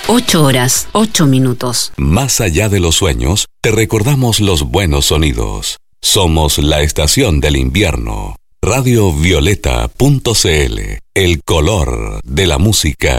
8 horas, 8 minutos. Más allá de los sueños, te recordamos los buenos sonidos. Somos la estación del invierno. Radiovioleta.cl, el color de la música.